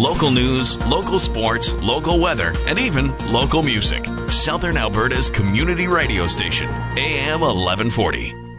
Local news, local sports, local weather, and even local music. Southern Alberta's community radio station, AM 1140.